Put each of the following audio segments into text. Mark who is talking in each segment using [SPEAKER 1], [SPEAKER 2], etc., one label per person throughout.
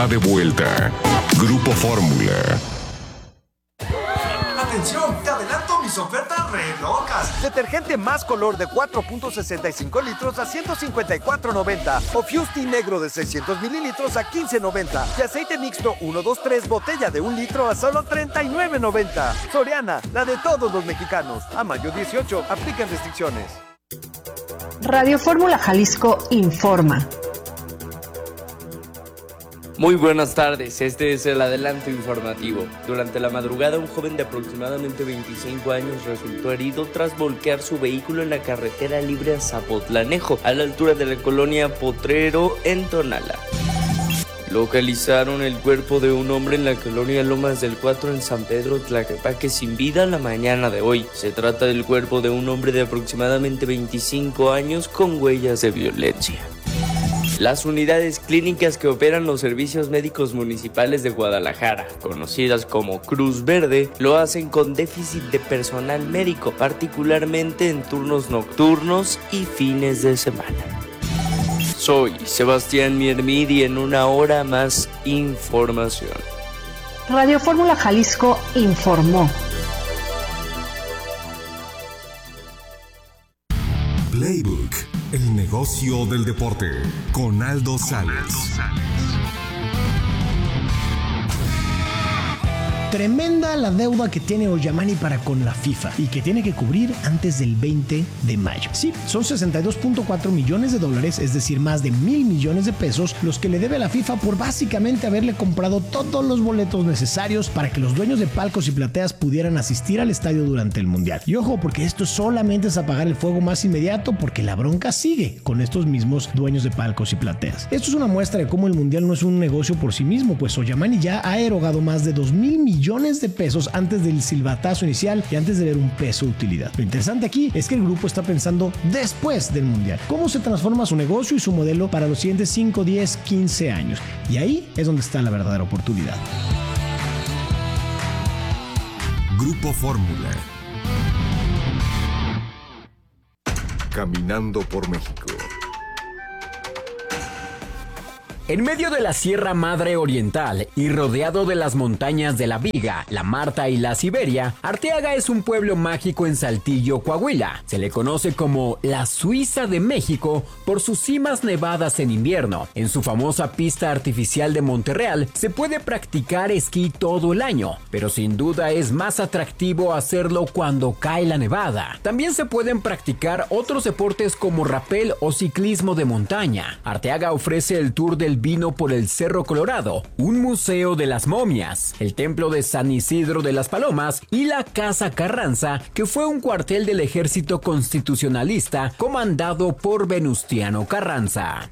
[SPEAKER 1] está de vuelta. Grupo Fórmula.
[SPEAKER 2] ¡Atención! ¡Te adelanto mis ofertas re locas!
[SPEAKER 3] Detergente Más Color de 4.65 litros a $154.90. O Fusti negro de 600 mililitros a $15.90. Y aceite mixto 123 botella de 1 litro a solo $39.90. Soriana, la de todos los mexicanos. A mayo 18, aplican restricciones.
[SPEAKER 4] Radio Fórmula Jalisco informa.
[SPEAKER 5] Muy buenas tardes, este es el adelanto informativo. Durante la madrugada, un joven de aproximadamente 25 años resultó herido tras volquear su vehículo en la carretera libre a Zapotlanejo, a la altura de la colonia Potrero, en Tonala. Localizaron el cuerpo de un hombre en la colonia Lomas del Cuatro en San Pedro Tlaquepaque sin vida la mañana de hoy. Se trata del cuerpo de un hombre de aproximadamente 25 años con huellas de violencia. Las unidades clínicas que operan los servicios médicos municipales de Guadalajara, conocidas como Cruz Verde, lo hacen con déficit de personal médico, particularmente en turnos nocturnos y fines de semana. Soy Sebastián Miermid y en una hora más información.
[SPEAKER 4] Radio Fórmula Jalisco informó.
[SPEAKER 1] Playbook, el negocio del deporte, con Aldo Sales.
[SPEAKER 6] Tremenda la deuda que tiene Oyamani para con la FIFA y que tiene que cubrir antes del 20 de mayo. Sí, son $62.4 millones, es decir, más de 1,000 millones de pesos, los que le debe a la FIFA por básicamente haberle comprado todos los boletos necesarios para que los dueños de palcos y plateas pudieran asistir al estadio durante el Mundial. Y ojo, porque esto solamente es apagar el fuego más inmediato, porque la bronca sigue con estos mismos dueños de palcos y plateas. Esto es una muestra de cómo el Mundial no es un negocio por sí mismo, pues Oyamani ya ha erogado más de 2,000 millones de pesos antes del silbatazo inicial y antes de ver un peso de utilidad. Lo interesante aquí es que el grupo está pensando después del Mundial. ¿Cómo se transforma su negocio y su modelo para los siguientes 5, 10, 15 años? Y ahí es donde está la verdadera oportunidad.
[SPEAKER 1] Grupo Fórmula. Caminando por México.
[SPEAKER 7] En medio de la Sierra Madre Oriental y rodeado de las montañas de la Viga, la Marta y la Siberia, Arteaga es un pueblo mágico en Saltillo, Coahuila. Se le conoce como la Suiza de México por sus cimas nevadas en invierno. En su famosa pista artificial de Monterreal se puede practicar esquí todo el año, pero sin duda es más atractivo hacerlo cuando cae la nevada. También se pueden practicar otros deportes como rapel o ciclismo de montaña. Arteaga ofrece el tour del vino por el Cerro Colorado, un museo de las momias, el templo de San Isidro de las Palomas y la Casa Carranza, que fue un cuartel del ejército constitucionalista comandado por Venustiano Carranza.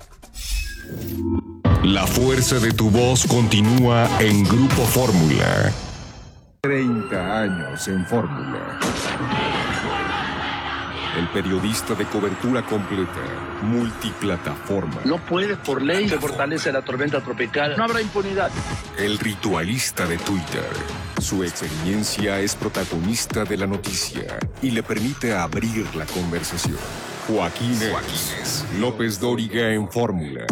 [SPEAKER 1] La fuerza de tu voz continúa en Grupo Fórmula. 30 años en Fórmula. El periodista de cobertura completa, multiplataforma.
[SPEAKER 8] No puede, por ley, se fortalece la tormenta tropical. No habrá impunidad.
[SPEAKER 1] El ritualista de Twitter. Su experiencia es protagonista de la noticia y le permite abrir la conversación. Joaquín López Dóriga en Fórmula.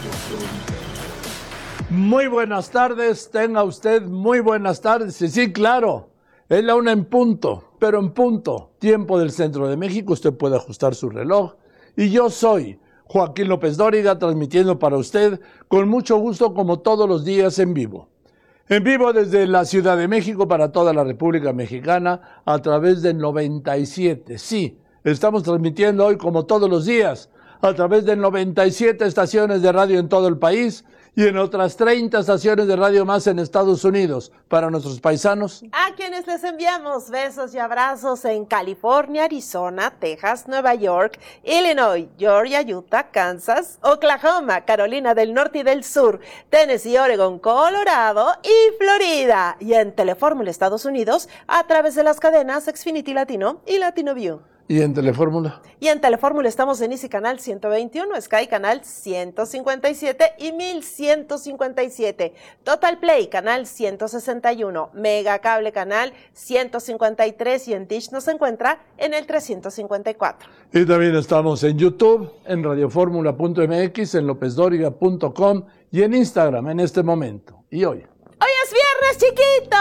[SPEAKER 9] Muy buenas tardes, tenga usted muy buenas tardes. Y sí, claro, es la 1 en punto. Pero en punto, tiempo del centro de México, usted puede ajustar su reloj. Y yo soy Joaquín López Dóriga, transmitiendo para usted con mucho gusto como todos los días en vivo. En vivo desde la Ciudad de México para toda la República Mexicana a través del 97. Sí, estamos transmitiendo hoy como todos los días a través de 97 estaciones de radio en todo el país y en otras 30 estaciones de radio más en Estados Unidos. Para nuestros paisanos,
[SPEAKER 10] a quienes les enviamos besos y abrazos en California, Arizona, Texas, Nueva York, Illinois, Georgia, Utah, Kansas, Oklahoma, Carolina del Norte y del Sur, Tennessee, Oregon, Colorado y Florida. Y en Telefórmula Estados Unidos a través de las cadenas Xfinity Latino y Latino View.
[SPEAKER 9] ¿Y en Telefórmula?
[SPEAKER 10] Y en Telefórmula estamos en Easy Canal 121, Sky Canal 157 y 1157. Total Play Canal 161, Mega Cable Canal 153 y en Dish nos encuentra en el 354.
[SPEAKER 9] Y también estamos en YouTube, en radioformula.mx, en lopesdoriga.com y en Instagram en este momento. Y hoy.
[SPEAKER 10] ¡Hoy es viernes, chiquito!